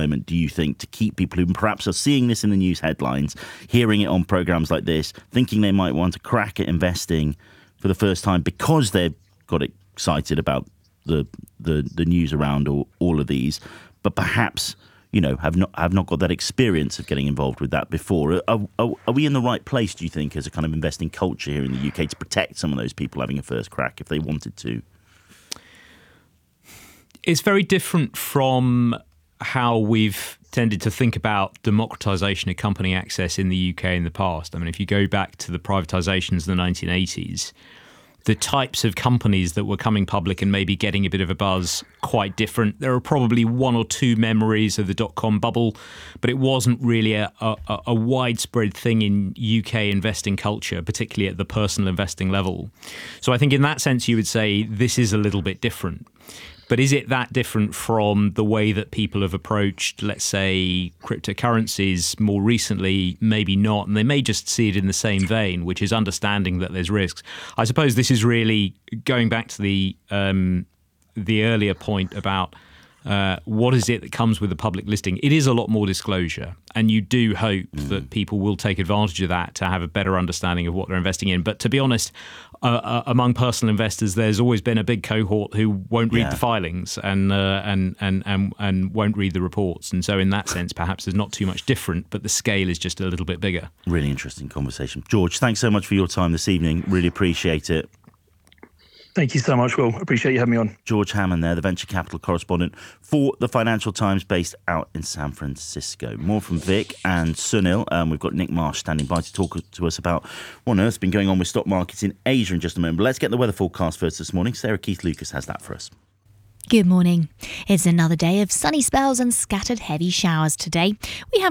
moment, do you think, to keep people who perhaps are seeing this in the news headlines, hearing it on programs like this, thinking they might want to crack at investing for the first time because they've got excited about the news around all of these, but perhaps, have not got that experience of getting involved with that before? Are we in the right place, do you think, as a kind of investing culture here in the UK to protect some of those people having a first crack if they wanted to? It's very different from how we've tended to think about democratisation of company access in the UK in the past. I mean, if you go back to the privatisations in the 1980s, the types of companies that were coming public and maybe getting a bit of a buzz, quite different. There are probably one or two memories of the dot-com bubble, but it wasn't really a widespread thing in UK investing culture, particularly at the personal investing level. So I think in that sense, you would say this is a little bit different. But is it that different from the way that people have approached, let's say, cryptocurrencies more recently? Maybe not. And they may just see it in the same vein, which is understanding that there's risks. I suppose this is really going back to the earlier point about what is it that comes with a public listing. It is a lot more disclosure. And you do hope that people will take advantage of that to have a better understanding of what they're investing in. But to be honest, among personal investors, there's always been a big cohort who won't read the filings and won't read the reports. And so in that sense, perhaps there's not too much different, but the scale is just a little bit bigger. Really interesting conversation. George, thanks so much for your time this evening. Really appreciate it. Thank you so much, Will. Appreciate you having me on. George Hammond there, the venture capital correspondent for the Financial Times based out in San Francisco. More from Vic and Sunil. We've got Nick Marsh standing by to talk to us about what on earth's been going on with stock markets in Asia in just a moment. But let's get the weather forecast first this morning. Sarah Keith-Lucas has that for us. Good morning. It's another day of sunny spells and scattered heavy showers today. We have